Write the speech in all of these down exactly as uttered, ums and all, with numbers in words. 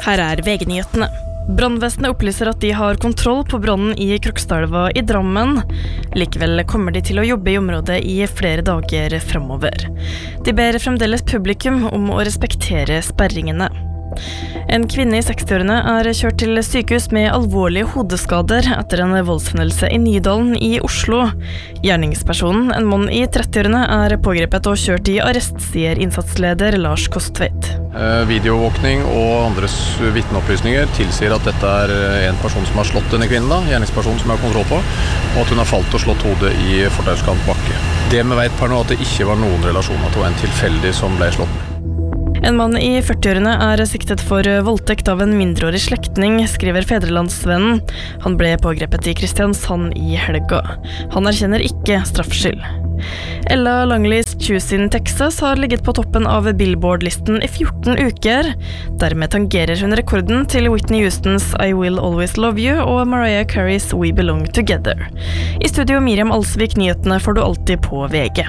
Her er V G-nyhetene. Brannvesenet opplyser at de har kontroll på brannen i Krokstadelva i Drammen. Likevel kommer de til å jobbe i området i flere dager fremover. De ber fremdeles publikum om å respektere sperringene. En kvinne i sekstiårene er kjørt til sykehus med alvorlige hodeskader etter en voldshendelse i Nydalen i Oslo. Gjerningspersonen, en mann i trettiårene, er pågrepet og kjørt i arrest, sier innsatsleder Lars Kostveit. Videovåkning og andres vitneopplysninger tilsier at dette er en person som har slått denne kvinnen, da, gjerningspersonen som jeg har kontroll på, og at hun har falt og slått hodet i fortauskant bakke. Det vi vet per nå at det ikke var noen relasjoner til en tilfeldig som ble slått med. En mann i førtiårene er siktet for voldtekt av en mindreårig slektning, skriver Fedrelandsvennen. Han ble pågrepet i Kristiansand i helga. Han erkjenner ikke straffskyld. Ella Langleys Choose in Texas har ligget på toppen av Billboard-listen i fjorten uker. Dermed tangerer hun rekorden til Whitney Houstons I Will Always Love You og Mariah Careys We Belong Together. I studio Miriam Alsvik, nyhetene får du alltid på V G.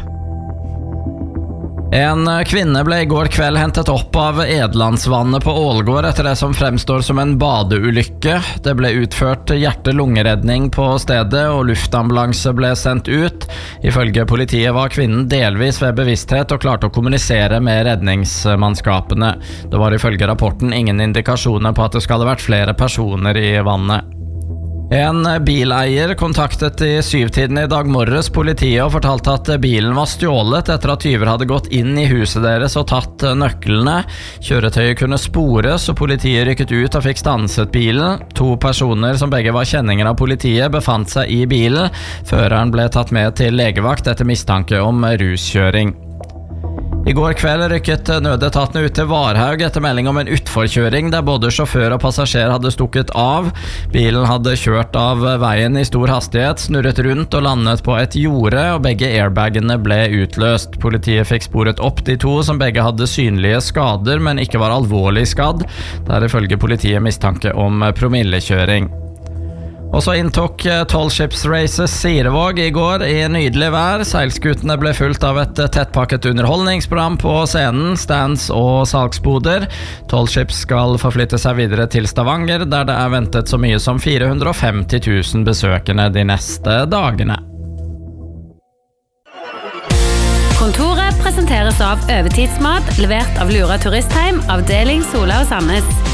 En kvinne ble i går kveld hentet opp av Edlandsvannet på Ålgård etter det som fremstår som en badeulykke. Det ble utført hjerte-lungeredning på stedet, og luftambulanse ble sendt ut. Ifølge politiet var kvinnen delvis ved bevissthet og klarte å kommunisere med redningsmannskapene. Det var ifølge rapporten ingen indikasjoner på at det skal ha vært flere personer i vannet. En bileier kontaktet i syvtiden i dag morges politiet og fortalte at bilen var stjålet etter at tyver hadde gått inn i huset deres og tatt nøklene. Kjøretøyet kunne spores, og politiet rykket ut og fikk stanset bilen. To personer som begge var kjenninger av politiet befant seg i bilen. Føreren ble tatt med til legevakt etter mistanke om ruskjøring. I går kveld rykket nødetatene ut til Varhaug etter melding om en utforkjøring der både sjåfør og passasjer hadde stukket av. Bilen hadde kjørt av veien i stor hastighet, snurret rundt og landet på et jorde, og begge airbagene ble utløst. Politiet fikk sporet opp de to som begge hadde synlige skader, men ikke var alvorlig skadd. Der ifølge politiet mistanke om promillekjøring. Og så inntok Tall Ships Races Sirevåg i går i nydelig vær. Seilskutene ble fulgt av et tettpakket underholdningsprogram på scenen, stands og salgsboder. Tall Ships skal forflytte seg videre til Stavanger, der det er ventet så mye som fire hundre og femti tusen besøkende de neste dagene. Kontoret presenteres av Øvetidsmat, levert av Lura Turistheim, avdeling Sola og Sandnes.